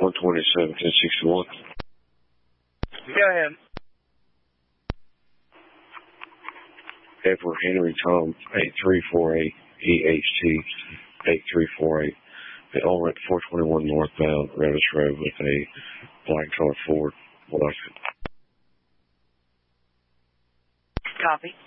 127, 1061. Go ahead. Edward Henry Tom, 8348, EHT, 8348. They all went 421 northbound Revis Road with a black colored Ford. Copy.